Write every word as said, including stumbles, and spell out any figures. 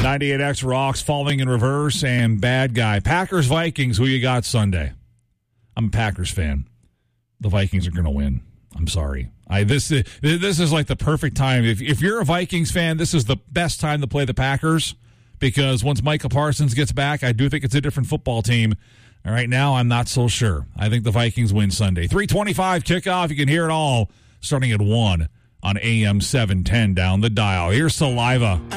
ninety-eight X Rocks, Falling in Reverse, and Bad Guy. Packers, Vikings, who you got Sunday? I'm a Packers fan. The Vikings are going to win. I'm sorry. I this is this is like the perfect time. If if you're a Vikings fan, this is the best time to play the Packers because once Michael Parsons gets back, I do think it's a different football team. All right, now I'm not so sure. I think the Vikings win Sunday. three twenty-five kickoff. You can hear it all starting at one on A M seven ten down the dial. Here's Saliva.